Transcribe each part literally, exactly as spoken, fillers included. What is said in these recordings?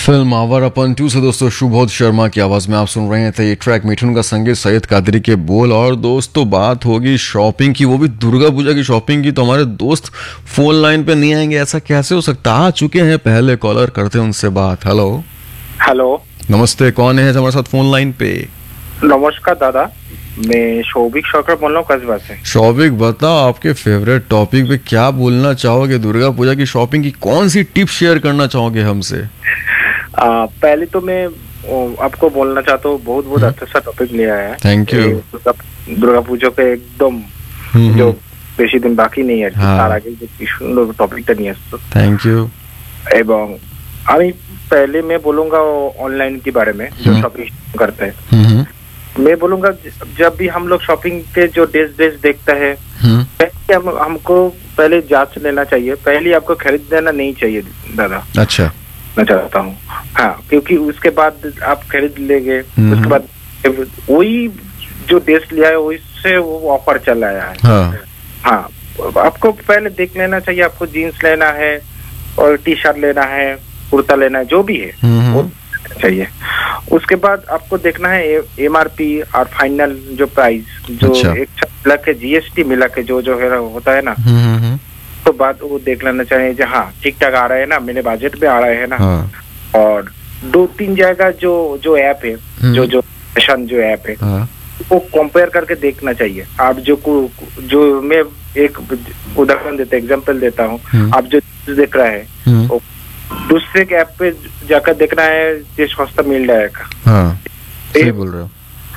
Film Awarapan to से दोस्तों शुभोद शर्मा की आवाज में आप सुन रहे थे ये ट्रैक। मिठुन का संगीत, सैयद कादरी के बोल। और दोस्तों बात होगी शॉपिंग की, वो भी दुर्गा पूजा की शॉपिंग की। तो हमारे दोस्त फोन लाइन पे नहीं आएंगे, ऐसा कैसे हो सकता? आ चुके हैं पहले कॉलर, करते हैं उनसे बात। हेलो हेलो, नमस्ते, कौन है हमारे साथ फोन लाइन पे? नमस्कार दादा, मैं शौविक शौकर बोल रहा हूँ कस्बा से। शौविक, बताओ आपके फेवरेट टॉपिक पे क्या बोलना चाहोगे? दुर्गा पूजा की शॉपिंग की कौन सी टिप शेयर करना चाहोगे हमसे? आ, पहले तो मैं ओ, आपको बोलना चाहता हूँ, बहुत बहुत अच्छा सा टॉपिक ले आया है। Thank you. दुर्गा पूजा के एकदम जो বেশি দিন বাকি নেই আর কি, তার আগে যে কি সুন্দর টপিকটা নিয়ে আসছো, थैंक यू। এবং আমি पहले मैं बोलूंगा ऑनलाइन के बारे में जो शॉपिंग करते हैं। मैं बोलूंगा जब भी हम लोग शॉपिंग के जो ड्रेस ड्रेस देखता है, पहले हम, हमको पहले जांच लेना चाहिए। पहले आपको खरीद देना नहीं चाहिए दादा। अच्छा, मैं चाहता हूँ, हाँ, क्योंकि उसके बाद आप खरीद लेंगे, उसके बाद वही जो ड्रेस लिया है उससे वो ऑफर चल आया है। हाँ, हाँ, आपको पहले देख लेना चाहिए। आपको जीन्स लेना है और टी शर्ट लेना है, कुर्ता लेना है, जो भी है वो चाहिए। उसके बाद आपको देखना है एम आर पी और फाइनल जो प्राइस, जो अच्छा। एक मिला के जीएसटी मिला के जो जो है होता है ना, तो बात वो देख लेना चाहिए जो हाँ ठीक ठाक आ रहा है ना, मेरे बजट में आ रहा है ना। हाँ। और दो तीन जगह जो जो ऐप है, जो जो फैशन जो ऐप है, हाँ। वो कंपेयर करके देखना चाहिए। आप जो जो मैं एक उदाहरण देता एग्जांपल देता हूँ, आप जो देख रहा है वो दूसरे के ऐप पे जाकर देखना है जो सस्ता मिल जाएगा। हाँ, सही बोल रहे हो।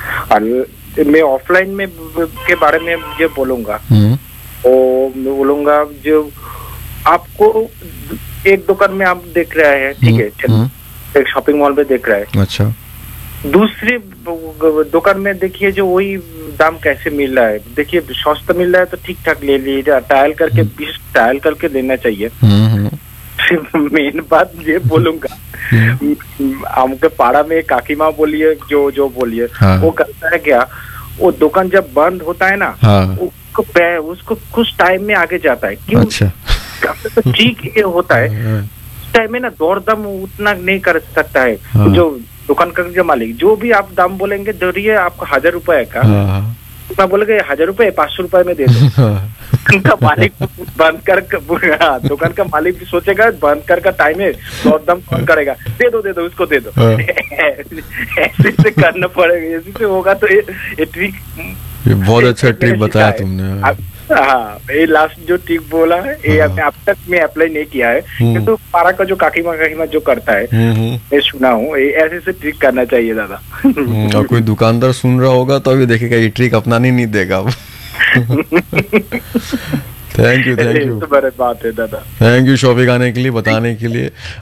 और मैं ऑफलाइन में के बारे में जो बोलूंगा, वो मैं बोलूंगा जो आपको एक दुकान में आप देख रहे हैं, ठीक है, एक शॉपिंग मॉल में देख रहे हैं, अच्छा, दूसरी दुकान में देखिए जो वही दाम कैसे मिल रहा है, देखिए सस्ता मिल रहा है तो ठीक ठाक ले लीजिए, ट्रायल करके बीस ट्रायल करके लेना चाहिए। मेन बात ये बोलूंगा, हमके पाड़ा में काकी माँ बोलिए जो जो बोलिए, हाँ। वो करता है क्या, वो दुकान जब बंद होता है ना, हाँ। उसको उसको कुछ टाइम में आगे जाता है। क्यों? अच्छा। तो ठीक ये होता है, टाइम में ना दौड़ दम उतना नहीं कर सकता है। हाँ। जो दुकान का जो मालिक जो भी आप दाम बोलेंगे, जरिए आपको हजार रुपए का, हाँ। उतना बोलेंगे हजार रुपए पाँच सौ रुपए में दे दो। उनका मालिक बंद कर, दुकान का मालिक भी सोचेगा बंद कर का टाइम है, दौड़ दम कौन करेगा, दे दो दे दो उसको दे दो। ऐसे से करना पड़ेगा, ऐसे से होगा। तो ये, ये ट्रिक, ये बहुत अच्छा ट्रिक बताया तुमने। हाँ, ये लास्ट जो ट्रिक बोला है, ये हाँ। अब तक मैं अप्लाई नहीं किया है, किंतु पारा का जो काकी माँ काकी माँ जो करता है, मैं सुना हूँ, ऐसे से ट्रिक करना चाहिए दादा। और कोई दुकानदार सुन रहा होगा तो अभी देखेगा ये ट्रिक अपनाने नहीं देगा। थैंक यू, थैंक यू, बड़े बात है दादा। थैंक यू शौविक आने के लिए, बताने के लिए।